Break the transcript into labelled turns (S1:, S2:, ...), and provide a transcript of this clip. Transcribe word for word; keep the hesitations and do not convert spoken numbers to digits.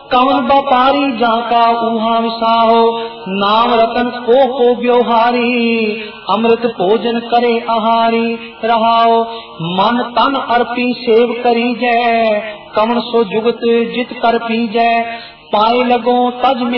S1: कवन व्यापारी जाका ऊहा विसाहो, नाम रतन को को व्यवहारी, अमृत भोजन करे आहारी रहाओ। मन तन अर्पी सेव करी जय, कवन सो जुगत जित कर पी जय, पाए लगो तज